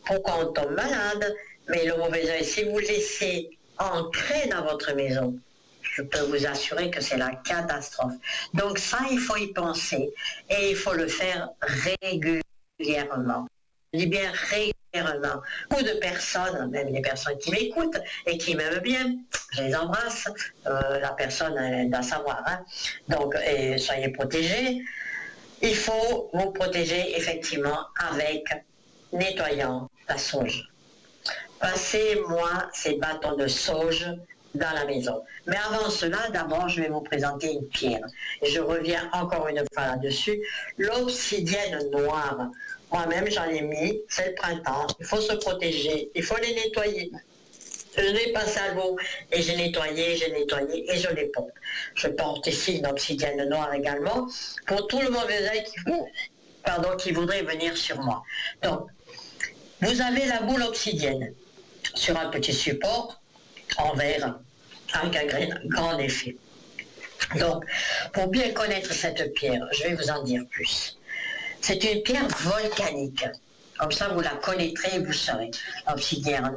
Pourquoi on tombe malade? Mais le mauvais œil, si vous le laissez ancré dans votre maison, je peux vous assurer que c'est la catastrophe. Donc ça, il faut y penser et il faut le faire régulièrement. Je dis bien régulièrement. Beaucoup de personnes, même les personnes qui m'écoutent et qui m'aiment bien, je les embrasse. La personne, elle doit savoir. Hein. Donc, soyez protégés. Il faut vous protéger effectivement avec nettoyant la sauge. Passez-moi ces bâtons de sauge dans la maison. Mais avant cela, d'abord, je vais vous présenter une pierre. Et je reviens encore une fois là-dessus. L'obsidienne noire. Moi-même, j'en ai mis. C'est le printemps. Il faut se protéger. Il faut les nettoyer. Je l'ai passé à l'eau et j'ai nettoyé et je les porte. Je porte ici une obsidienne noire également pour tout le mauvais œil qui voudrait venir sur moi. Donc, vous avez la boule obsidienne sur un petit support en verre avec un grand effet. Donc, pour bien connaître cette pierre, je vais vous en dire plus. C'est une pierre volcanique. Comme ça, vous la connaîtrez et vous saurez. L'obsidienne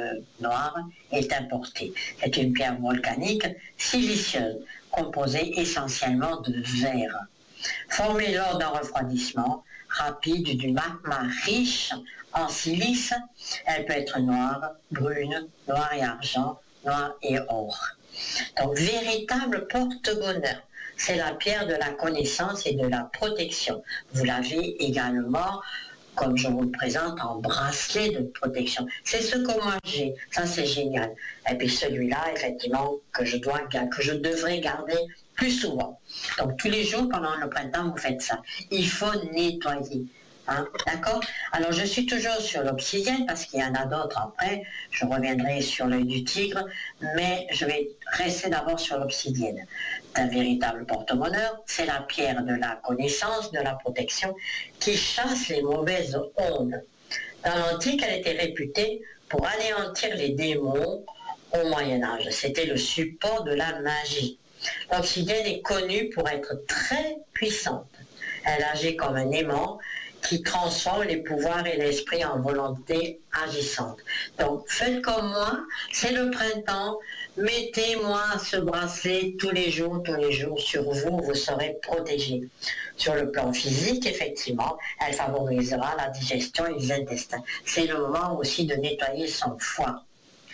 noire est importée. C'est une pierre volcanique silicieuse, composée essentiellement de verre. Formée lors d'un refroidissement rapide du magma riche en silice, elle peut être noire, brune, noire et argent, noire et or. Donc, véritable porte-bonheur. C'est la pierre de la connaissance et de la protection. Vous l'avez également, comme je vous le présente, en bracelet de protection. C'est ce que moi j'ai. Ça, c'est génial. Et puis celui-là, effectivement, que je devrais garder plus souvent. Donc, tous les jours, pendant le printemps, vous faites ça. Il faut nettoyer. Hein, d'accord? Alors, je suis toujours sur l'obsidienne parce qu'il y en a d'autres après. Je reviendrai sur l'œil du tigre, mais je vais rester d'abord sur l'obsidienne. Un véritable porte-bonheur, c'est la pierre de la connaissance, de la protection, qui chasse les mauvaises ondes. Dans l'Antique, elle était réputée pour anéantir les démons au Moyen-Âge. C'était le support de la magie. L'obsidienne est connue pour être très puissante. Elle agit comme un aimant qui transforme les pouvoirs et l'esprit en volonté agissante. Donc, faites comme moi, c'est le printemps, mettez-moi ce bracelet tous les jours sur vous, vous serez protégé. Sur le plan physique, effectivement, elle favorisera la digestion et les intestins. C'est le moment aussi de nettoyer son foie.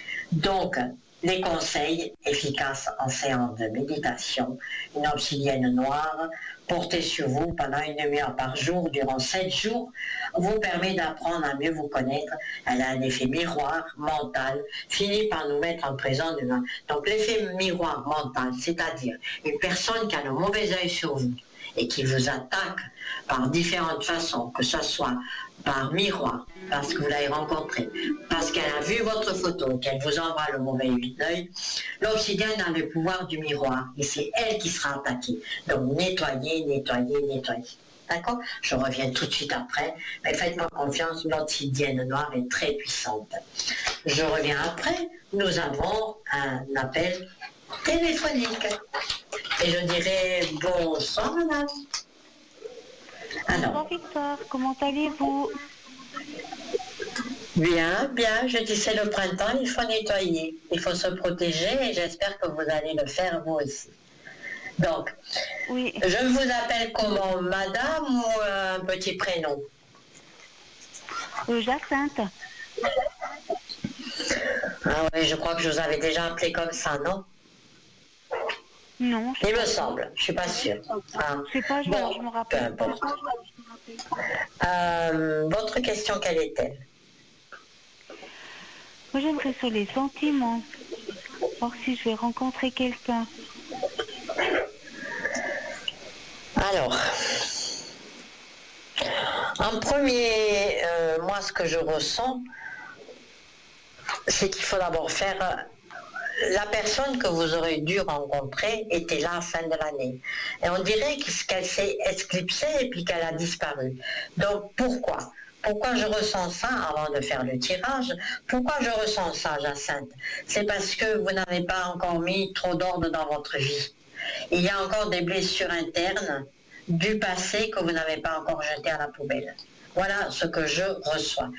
Donc, les conseils efficaces en séance de méditation, une obsidienne noire portée sur vous pendant 1 demi-heure par jour durant 7 jours vous permet d'apprendre à mieux vous connaître. Elle a un effet miroir mental, finit par nous mettre en présence humain. Donc l'effet miroir mental, c'est-à-dire une personne qui a le mauvais œil sur vous et qui vous attaque par différentes façons, que ce soit par miroir, parce que vous l'avez rencontré, parce qu'elle a vu votre photo, qu'elle vous envoie le mauvais œil, l'obsidienne a le pouvoir du miroir et c'est elle qui sera attaquée. Donc nettoyez. D'accord? Je reviens tout de suite après, mais faites-moi confiance, l'obsidienne noire est très puissante. Je reviens après, nous avons un appel téléphonique. Et je dirais bonsoir madame. Alors, bonsoir Victor, comment allez-vous? Bien, je dis c'est le printemps, il faut nettoyer, il faut se protéger et j'espère que vous allez le faire vous aussi. Donc, oui. Je vous appelle comment, madame ou un petit prénom? Jacinthe. Ah oui, je crois que je vous avais déjà appelé comme ça, non? Non. Il me semble, je suis pas sûre. Ah. Je sais pas, je me rappelle pas. Votre question, quelle est-elle? Moi, j'aimerais sur les sentiments. Voir si je vais rencontrer quelqu'un. Alors, en premier, moi, ce que je ressens, c'est qu'il faut d'abord faire... La personne que vous aurez dû rencontrer était là à la fin de l'année. Et on dirait qu'elle s'est éclipsée et puis qu'elle a disparu. Donc, pourquoi je ressens ça avant de faire le tirage? Pourquoi je ressens ça, Jacinthe? C'est parce que vous n'avez pas encore mis trop d'ordre dans votre vie. Il y a encore des blessures internes du passé que vous n'avez pas encore jetées à la poubelle. Voilà ce que je reçois.